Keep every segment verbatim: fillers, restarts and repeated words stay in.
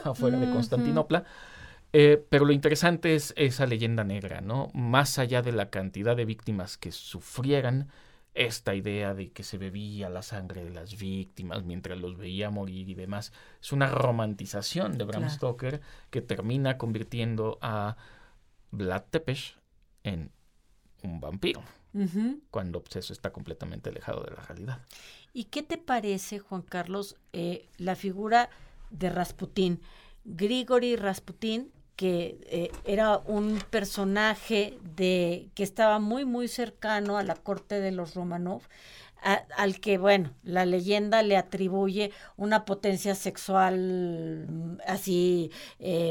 afuera de Ujú. Constantinopla. Eh, pero lo interesante es esa leyenda negra, ¿no? Más allá de la cantidad de víctimas que sufrieran, esta idea de que se bebía la sangre de las víctimas mientras los veía morir y demás, es una romantización de Bram Claro. Stoker que termina convirtiendo a Vlad Tepes en un vampiro, Ujú. cuando pues, eso está completamente alejado de la realidad. ¿Y qué te parece, Juan Carlos, eh, la figura de Rasputín? Grigori Rasputín, que eh, era un personaje de que estaba muy, muy cercano a la corte de los Romanov, a, al que, bueno, la leyenda le atribuye una potencia sexual mm, así... Eh,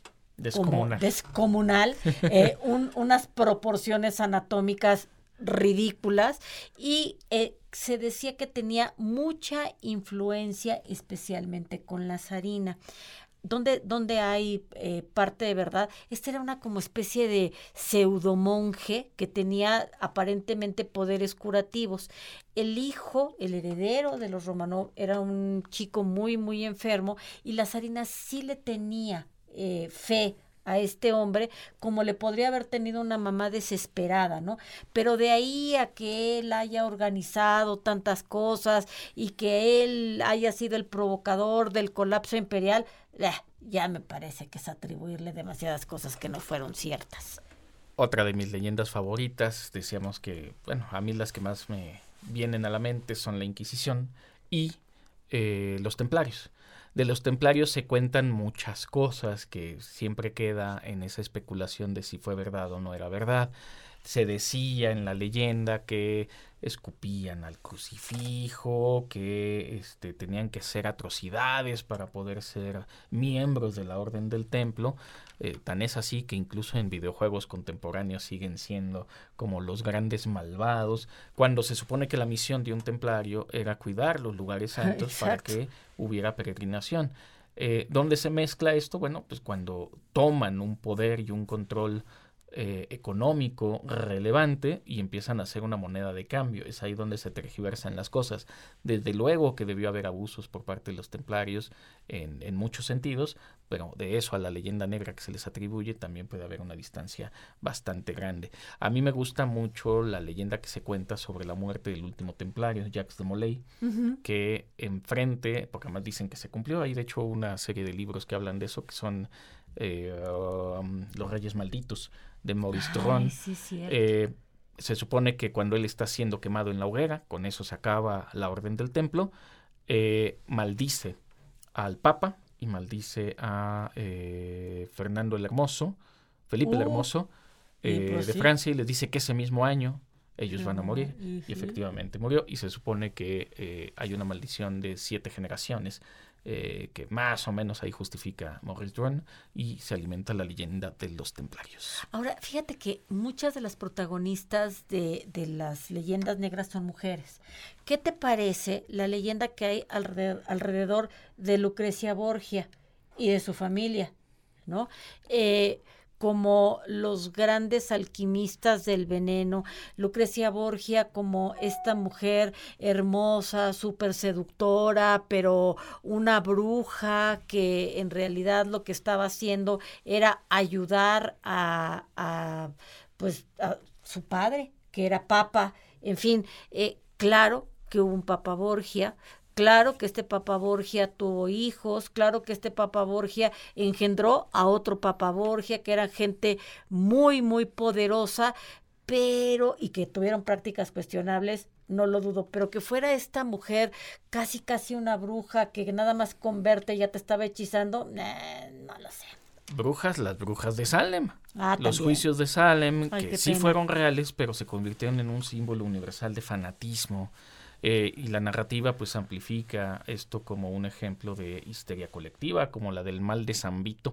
como Descomunal. descomunal, eh, un, unas proporciones anatómicas ridículas y eh, se decía que tenía mucha influencia especialmente con la zarina. Donde, donde hay eh, parte de verdad, este era una como especie de pseudomonje que tenía aparentemente poderes curativos. El hijo, el heredero de los Romanov, era un chico muy, muy enfermo y la zarina sí le tenía eh, fe a este hombre, como le podría haber tenido una mamá desesperada, ¿no? Pero de ahí a que él haya organizado tantas cosas y que él haya sido el provocador del colapso imperial, eh, ya me parece que es atribuirle demasiadas cosas que no fueron ciertas. Otra de mis leyendas favoritas, decíamos que, bueno, a mí las que más me vienen a la mente son la Inquisición y eh, los Templarios. De los Templarios se cuentan muchas cosas que siempre queda en esa especulación de si fue verdad o no era verdad. Se decía en la leyenda que escupían al crucifijo, que este, tenían que hacer atrocidades para poder ser miembros de la Orden del Templo. Eh, tan es así que incluso en videojuegos contemporáneos siguen siendo como los grandes malvados, cuando se supone que la misión de un templario era cuidar los lugares santos para que hubiera peregrinación. Eh, ¿Dónde se mezcla esto? Bueno, pues cuando toman un poder y un control eh, económico relevante y empiezan a hacer una moneda de cambio. Es ahí donde se tergiversan las cosas. Desde luego que debió haber abusos por parte de los templarios en, en muchos sentidos, pero de eso a la leyenda negra que se les atribuye también puede haber una distancia bastante grande. A mí me gusta mucho la leyenda que se cuenta sobre la muerte del último templario, Jacques de Molay, uh-huh. que enfrente, porque además dicen que se cumplió, hay de hecho una serie de libros que hablan de eso, que son eh, um, Los Reyes Malditos, de Maurice Dron. Sí, eh, se supone que cuando él está siendo quemado en la hoguera, con eso se acaba la orden del templo, eh, maldice al Papa y maldice a eh, Fernando el Hermoso, Felipe uh, el Hermoso, eh, pues de sí. Francia, y les dice que ese mismo año ellos van a morir. Uh-huh. Y efectivamente murió, y se supone que eh, hay una maldición de siete generaciones, eh, que más o menos ahí justifica Maurice Dron, y se alimenta la leyenda de los templarios. Ahora, fíjate que muchas de las protagonistas de, de las leyendas negras son mujeres. ¿Qué te parece la leyenda que hay alrededor, alrededor de Lucrecia Borgia y de su familia, ¿no? Eh, como los grandes alquimistas del veneno, Lucrecia Borgia como esta mujer hermosa, súper seductora, pero una bruja que en realidad lo que estaba haciendo era ayudar a, a pues, a su padre, que era papa. En fin, eh, claro que hubo un Papa Borgia. Claro que este Papa Borgia tuvo hijos, claro que este Papa Borgia engendró a otro Papa Borgia, que era gente muy, muy poderosa, pero, y que tuvieron prácticas cuestionables, no lo dudo, pero que fuera esta mujer casi, casi una bruja que nada más con verte ya te estaba hechizando, nah, no lo sé. Brujas, las brujas de Salem. Ah, los también. juicios de Salem, Ay, que sí pena. fueron reales, pero se convirtieron en un símbolo universal de fanatismo. Eh, y la narrativa pues amplifica esto como un ejemplo de histeria colectiva, como la del mal de San Vito.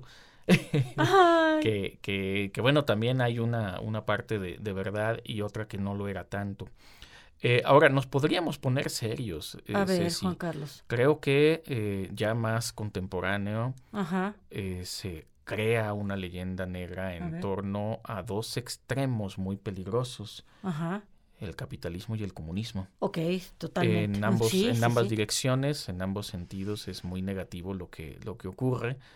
que, que, que bueno, también hay una, una parte de, de verdad y otra que no lo era tanto. Eh, ahora, nos podríamos poner serios, eh, A ver, Ceci. Juan Carlos. Creo que eh, ya más contemporáneo Ajá. Eh, se crea una leyenda negra en a torno a dos extremos muy peligrosos. Ajá. El capitalismo y el comunismo. Ok, totalmente. En ambos, sí, en sí, ambas sí. direcciones, en ambos sentidos, es muy negativo lo que, lo que ocurre.